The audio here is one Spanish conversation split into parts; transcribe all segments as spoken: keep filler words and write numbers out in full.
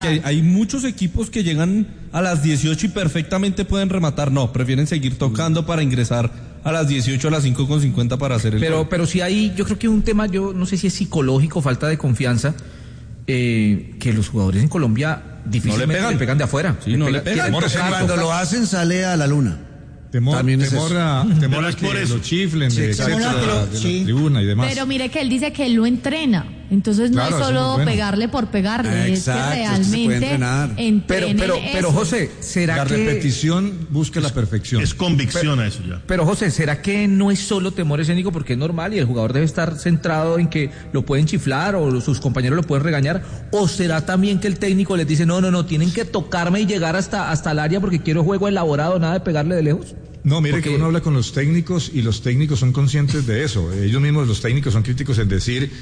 Hay, hay muchos equipos que llegan a las dieciocho y perfectamente pueden rematar. No, prefieren seguir tocando para ingresar a las dieciocho, a las cinco con cincuenta para hacer el Pero, gol. pero si hay, yo creo que un tema, yo no sé si es psicológico, falta de confianza, eh, que los jugadores en Colombia difícilmente no le, pegan. le pegan de afuera. Sí, no le pegan. Temor, cuando lo hacen sale a la luna. Temor, También temor, a, temor a que eso. lo chiflen sí, de, temor a de, la, de sí. la tribuna y demás. Pero mire que él dice que él lo entrena, entonces claro, no es solo bueno. pegarle por pegarle, Exacto, es que realmente entrenen pero, pero, pero eso. José, ¿será la que... La repetición busca es, la perfección. Es convicción pero, a eso ya. Pero José, ¿será que no es solo temor escénico? Porque es normal y el jugador debe estar centrado en que lo pueden chiflar o sus compañeros lo pueden regañar. ¿O será también que el técnico les dice, no, no, no, tienen que tocarme y llegar hasta, hasta el área porque quiero juego elaborado, nada de pegarle de lejos? No, mire Porque... que uno habla con los técnicos y los técnicos son conscientes de eso. Ellos mismos, los técnicos, son críticos en decir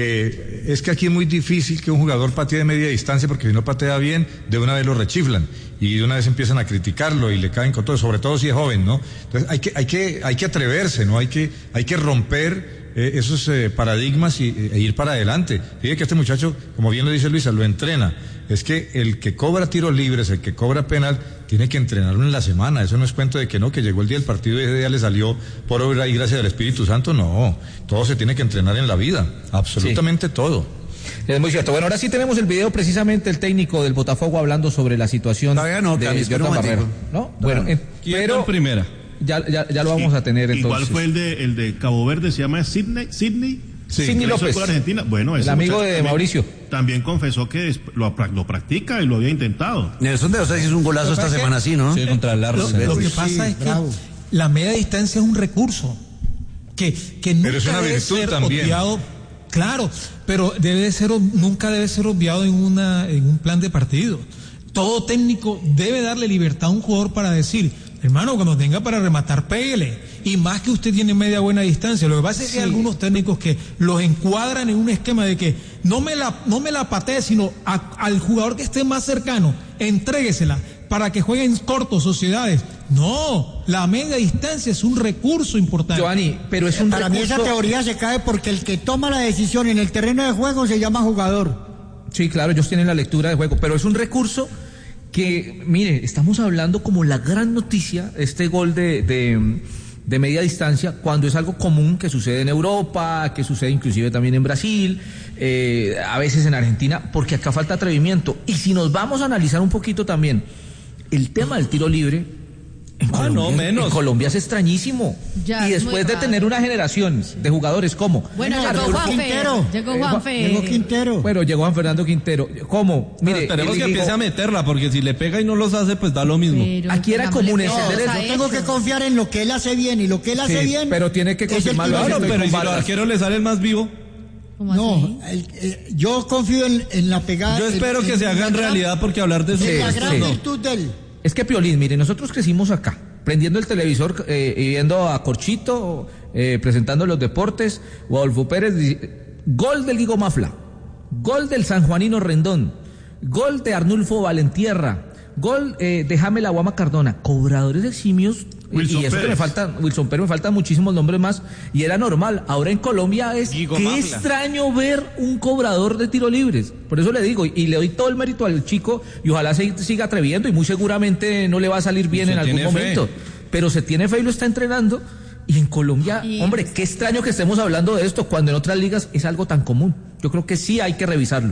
que es que aquí es muy difícil que un jugador patee de media distancia porque si no patea bien, de una vez lo rechiflan y de una vez empiezan a criticarlo y le caen con todo, sobre todo si es joven, ¿no? Entonces hay que, hay que, hay que atreverse, ¿no? Hay que, hay que romper eh, esos eh, paradigmas y, e ir para adelante. Fíjate que este muchacho, como bien lo dice Luisa, lo entrena. Es que el que cobra tiros libres, el que cobra penal, tiene que entrenarlo en la semana. Eso no es cuento de que no, que llegó el día del partido y ese día le salió por obra y gracia del Espíritu Santo. No, todo se tiene que entrenar en la vida, absolutamente sí. todo. Es muy cierto. Bueno, ahora sí tenemos el video precisamente el técnico del Botafogo hablando sobre la situación Todavía no, de Jonathan Barrera. ¿No? Bueno, eh, pero en primera. Ya, ya, ya lo vamos a tener entonces. Igual fue el de, el de Cabo Verde, se llama Sidney, Sidney. Sí, Sidney López. Argentina. Bueno, el amigo de también, Mauricio. También confesó que lo, lo practica y lo había intentado. Nelson de los hizo un golazo esta semana, sí, ¿no? Sí, contra el Arsenal. Lo, lo que pasa sí, es que bravo. La media distancia es un recurso que, que nunca pero es una debe ser también. obviado. Claro, pero debe ser, nunca debe ser obviado en, una, en un plan de partido. Todo técnico debe darle libertad a un jugador para decir, hermano, cuando tenga para rematar, péguele. Y más que usted tiene media buena distancia. Lo que pasa es que sí. hay algunos técnicos que los encuadran en un esquema de que no me la, no me la patee, sino a, al jugador que esté más cercano, entréguesela para que jueguen cortos, sociedades. No, la media distancia es un recurso importante. Giovanni, pero es un Para recurso... mí esa teoría se cae porque el que toma la decisión en el terreno de juego se llama jugador. Sí, claro, ellos tienen la lectura de juego, pero es un recurso que, mire, estamos hablando como la gran noticia, este gol de, de, de media distancia, cuando es algo común que sucede en Europa, que sucede inclusive también en Brasil, eh, a veces en Argentina, porque acá falta atrevimiento. Y si nos vamos a analizar un poquito también, el tema del tiro libre, en, ah, Colombia, no, menos. en Colombia es extrañísimo. Ya y es después de raro. tener una generación de jugadores como... Bueno, Bueno, llegó Arturo Juanfe. Quintero. Llegó Eh, Juanfe. Llegó Quintero. Bueno, llegó Juan Fernando Quintero. ¿Cómo? Mire, esperemos que digo, empiece a meterla, porque si le pega y no los hace, pues da lo mismo. Pero Aquí era pongámosle común cuidado encender a eso. Yo tengo que confiar en lo que él hace bien y lo que él hace Sí, bien. pero tiene que es el confirmarlo. tiro Claro, libre. pero ¿y si con los balas. arqueros le sale el más vivo? ¿Cómo No, así? el, eh, yo confío en, en la pegada. Yo espero en, que en se haga la en gran- realidad, porque hablar de eso... en la Sí, gran sí. virtud de él. Es que Piolín, mire, nosotros crecimos acá, prendiendo el televisor eh, y viendo a Corchito, eh, presentando los deportes, o a Adolfo Pérez, di- gol del Guigo Mafla, gol del sanjuanino Rendón, gol de Arnulfo Valentierra, gol eh, de Jaime La Guama Cardona, cobradores eximios, Wilson y eso Pérez. que me faltan, Wilson Pérez, me faltan muchísimos nombres más, y era normal. Ahora en Colombia es, Guigo qué Mafla. extraño ver un cobrador de tiro libres, por eso le digo, y, y le doy todo el mérito al chico, y ojalá se siga atreviendo, y muy seguramente no le va a salir bien Se en algún tiene fe. momento, pero se tiene fe y lo está entrenando. Y en Colombia, Y- hombre, qué extraño que estemos hablando de esto cuando en otras ligas es algo tan común. Yo creo que sí hay que revisarlo.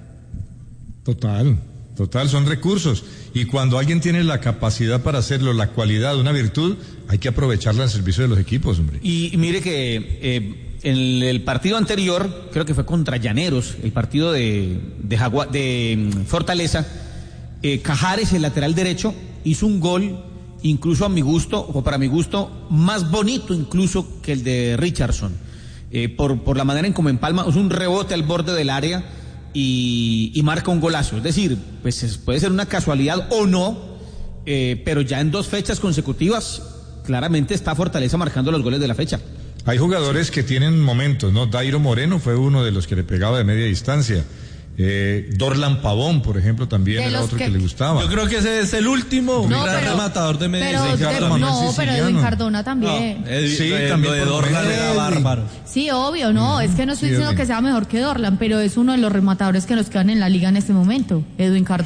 Total, total, son recursos. Y cuando alguien tiene la capacidad para hacerlo, la cualidad, una virtud, hay que aprovecharla al servicio de los equipos, hombre. Y mire que eh, en el partido anterior, creo que fue contra Llaneros, el partido de, de, Jagua- de mm, Fortaleza, eh, Cajares, el lateral derecho, hizo un gol, incluso a mi gusto, o para mi gusto, más bonito incluso que el de Richardson. Eh, por, por la manera en como empalma, es un rebote al borde del área y, y marca un golazo. Es decir, pues es- puede ser una casualidad o no, eh, pero ya en dos fechas consecutivas, claramente está Fortaleza marcando los goles de la fecha. Hay jugadores que tienen momentos, ¿no? Dairo Moreno fue uno de los que le pegaba de media distancia. Eh, Dorlan Pavón, por ejemplo, también De era los otro que, que- le gustaba. Yo creo que ese es el último No, gran pero- rematador de media Pero, distancia. de- Manuel no, pero Siciliano. Edwin Cardona también. No, Edwin- Sí, eh, también lo de por Dorlan Edwin. era bárbaro. Sí, obvio, no, es que no estoy Sí, diciendo Edwin. que sea mejor que Dorlan, pero es uno de los rematadores que nos quedan en la liga en este momento, Edwin Cardona.